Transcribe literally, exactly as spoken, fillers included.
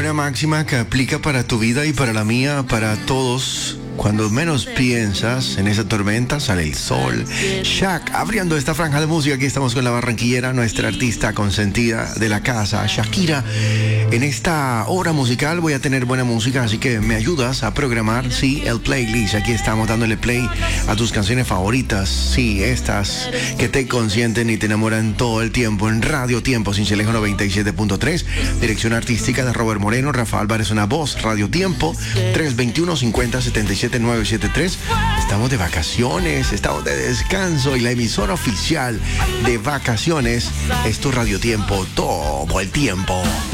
una máxima que aplica para tu vida y para la mía, para todos. Cuando menos piensas en esa tormenta sale el sol. Shak, abriendo esta franja de música, aquí estamos con la barranquillera, nuestra artista consentida de la casa, Shakira. En esta hora musical voy a tener buena música, así que me ayudas a programar, sí, el playlist. Aquí estamos dándole play a tus canciones favoritas, sí, estas que te consienten y te enamoran todo el tiempo en Radio Tiempo, Cincelejo noventa y siete punto tres. Dirección artística de Robert Moreno, Rafa Álvarez, una voz. Radio Tiempo, tres veintiuno, cincuenta, setenta y siete, nueve siete tres. Estamos de vacaciones, estamos de descanso y la emisora oficial de vacaciones es tu Radio Tiempo todo el tiempo.